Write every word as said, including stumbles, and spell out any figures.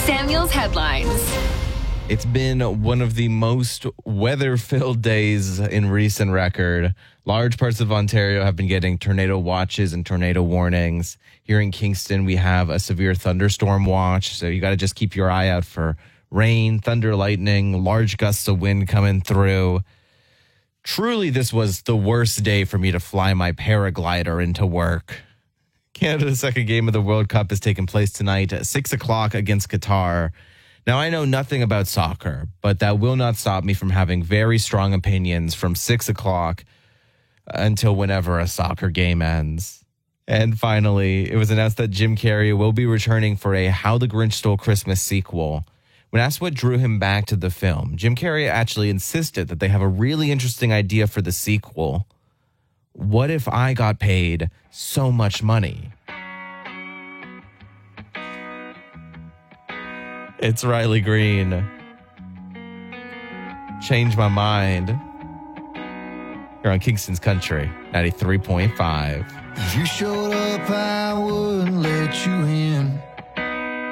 Samuel's headlines. It's been one of the most weather-filled days in recent record. Large parts of Ontario have been getting tornado watches and tornado warnings. Here in Kingston, we have a severe thunderstorm watch, so you got to just keep your eye out for rain, thunder, lightning, large gusts of wind coming through. Truly, this was the worst day for me to fly my paraglider into work. Canada's second game of the World Cup is taking place tonight at six o'clock against Qatar. Now, I know nothing about soccer, but that will not stop me from having very strong opinions from six o'clock until whenever a soccer game ends. And finally, it was announced that Jim Carrey will be returning for a How the Grinch Stole Christmas sequel. When asked what drew him back to the film, Jim Carrey actually insisted that they have a really interesting idea for the sequel. What if I got paid so much money? It's Riley Green. Change my mind. You're on Kingston's Country, ninety-three point five. If you showed up, I wouldn't let you in.